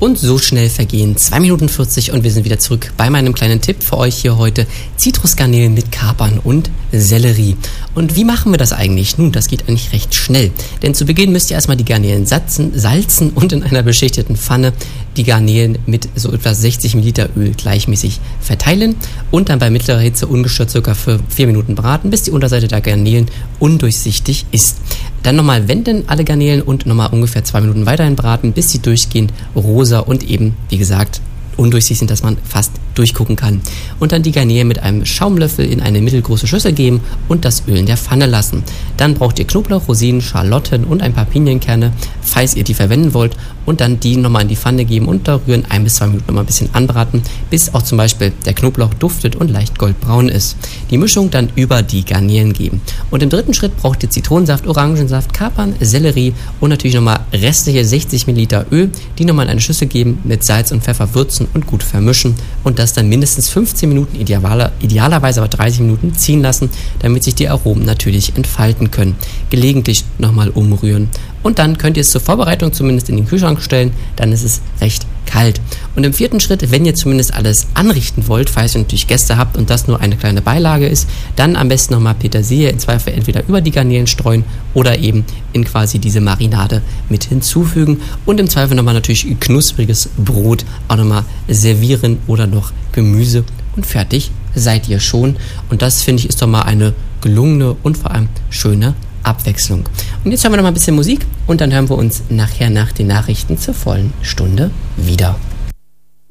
Und so schnell vergehen 2 Minuten 40 und wir sind wieder zurück bei meinem kleinen Tipp für euch hier heute. Zitrusgarnelen mit Kapern und Sellerie. Und wie machen wir das eigentlich? Nun, das geht eigentlich recht schnell. Denn zu Beginn müsst ihr erstmal die Garnelen salzen und in einer beschichteten Pfanne die Garnelen mit so etwa 60 Milliliter Öl gleichmäßig verteilen und dann bei mittlerer Hitze ungestört ca. für 4 Minuten braten, bis die Unterseite der Garnelen undurchsichtig ist. Dann nochmal wenden alle Garnelen und nochmal ungefähr 2 Minuten weiterhin braten, bis sie durchgehend rosa und eben, wie gesagt, undurchsichtig sind, dass man fast durchgucken kann. Und dann die Garnelen mit einem Schaumlöffel in eine mittelgroße Schüssel geben und das Öl in der Pfanne lassen. Dann braucht ihr Knoblauch, Rosinen, Schalotten und ein paar Pinienkerne, falls ihr die verwenden wollt, und dann die nochmal in die Pfanne geben und da rühren 1 bis 2 Minuten nochmal ein bisschen anbraten, bis auch zum Beispiel der Knoblauch duftet und leicht goldbraun ist. Die Mischung dann über die Garnelen geben. Und im dritten Schritt braucht ihr Zitronensaft, Orangensaft, Kapern, Sellerie und natürlich nochmal restliche 60 Milliliter Öl, die nochmal in eine Schüssel geben, mit Salz und Pfeffer würzen und gut vermischen und das dann mindestens 15 Minuten, idealerweise aber 30 Minuten ziehen lassen, damit sich die Aromen natürlich entfalten können. Gelegentlich nochmal umrühren. Und dann könnt ihr es zur Vorbereitung zumindest in den Kühlschrank stellen, dann ist es recht kalt. Und im vierten Schritt, wenn ihr zumindest alles anrichten wollt, falls ihr natürlich Gäste habt und das nur eine kleine Beilage ist, dann am besten nochmal Petersilie im Zweifel entweder über die Garnelen streuen oder eben in quasi diese Marinade mit hinzufügen und im Zweifel nochmal natürlich knuspriges Brot auch nochmal servieren oder noch Gemüse und fertig seid ihr schon. Und das, finde ich, ist doch mal eine gelungene und vor allem schöne Abwechslung. Und jetzt hören wir noch mal ein bisschen Musik und dann hören wir uns nachher nach den Nachrichten zur vollen Stunde wieder.